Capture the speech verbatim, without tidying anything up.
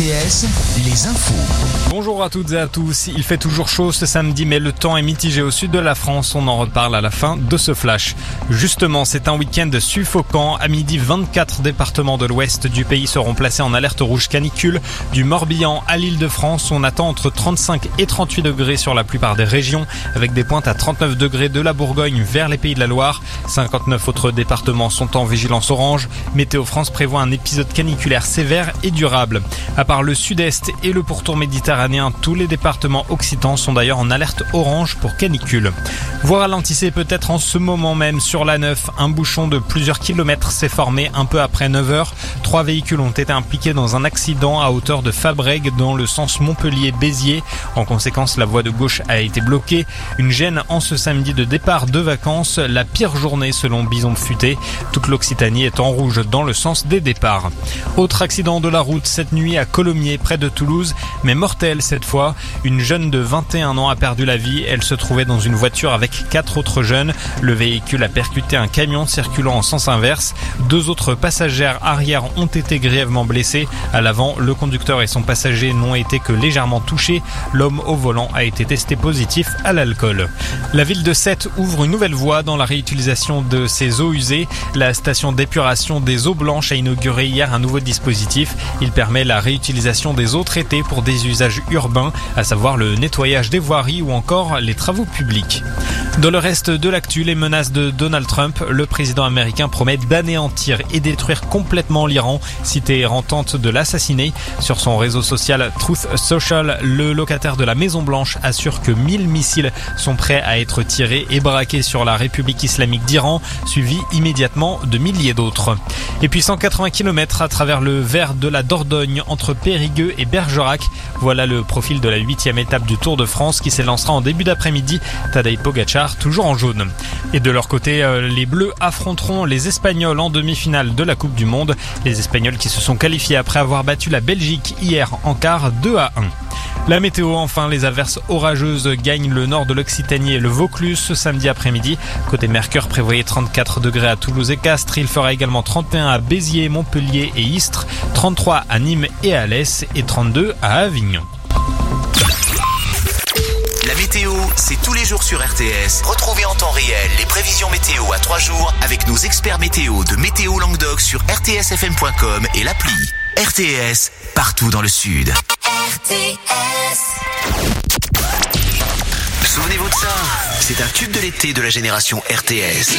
T S, les infos. Bonjour à toutes et à tous. Il fait toujours chaud ce samedi, mais le temps est mitigé au sud de la France. On en reparle à la fin de ce flash. Justement, c'est un week-end suffocant. À midi, vingt-quatre départements de l'ouest du pays seront placés en alerte rouge canicule. Du Morbihan à l'Île-de-France, on attend entre trente-cinq et trente-huit degrés sur la plupart des régions, avec des pointes à trente-neuf degrés de la Bourgogne vers les Pays de la Loire. cinquante-neuf autres départements sont en vigilance orange. Météo France prévoit un épisode caniculaire sévère et durable. À part le sud-est et le pourtour méditerranéen, tous les départements occitans sont d'ailleurs en alerte orange pour canicule. Vous ralentissez peut-être en ce moment même sur l'A neuf. Un bouchon de plusieurs kilomètres s'est formé un peu après neuf heures. Trois véhicules ont été impliqués dans un accident à hauteur de Fabrègues dans le sens Montpellier-Béziers. En conséquence, la voie de gauche a été bloquée. Une gêne en ce samedi de départ de vacances. La pire journée selon Bison Futé. Toute l'Occitanie est en rouge dans le sens des départs. Autre accident de la route cette nuit à Colomiers près de Toulouse, mais mortel cette fois. Une jeune de vingt et un ans a perdu la vie. Elle se trouvait dans une voiture avec quatre autres jeunes. Le véhicule a percuté un camion circulant en sens inverse. Deux autres passagères arrière ont été grièvement blessés. À l'avant, le conducteur et son passager n'ont été que légèrement touchés. L'homme au volant a été testé positif à l'alcool. La ville de Sète ouvre une nouvelle voie dans la réutilisation de ses eaux usées. La station d'épuration des eaux blanches a inauguré hier un nouveau dispositif. Il permet la réutilisation des eaux traitées pour des usages urbains, à savoir le nettoyage des voiries ou encore les travaux publics. Dans le reste de l'actu, les menaces de Donald Trump, le président américain promet d'anéantir et détruire complètement l'Iran si Téhéran tente de l'assassiner. Sur son réseau social Truth Social, le locataire de la Maison Blanche assure que mille missiles sont prêts à être tirés et braqués sur la République islamique d'Iran, suivi immédiatement de milliers d'autres. Et puis cent quatre-vingts kilomètres à travers le vert de la Dordogne entre Périgueux et Bergerac. Voilà le profil de la huitième étape du Tour de France qui s'élancera en début d'après-midi. Tadej Pogacar toujours en jaune. Et de leur côté, les Bleus affronteront les Espagnols en demi-finale de la Coupe du Monde. Les Espagnols qui se sont qualifiés après avoir battu la Belgique hier en quart deux à un. La météo, enfin, les averses orageuses gagnent le nord de l'Occitanie et le Vaucluse ce samedi après-midi. Côté Mercure, prévoyez trente-quatre degrés à Toulouse et Castres. Il fera également trente et un à Béziers, Montpellier et Istres, trente-trois à Nîmes et Alès et trente-deux à Avignon. La météo, c'est tous les jours sur R T S. Retrouvez en temps réel les prévisions météo à trois jours avec nos experts météo de Météo Languedoc sur r t s f m point com et l'appli. R T S, partout dans le Sud. R T S. Souvenez-vous de ça, c'est un tube de l'été de la génération R T S.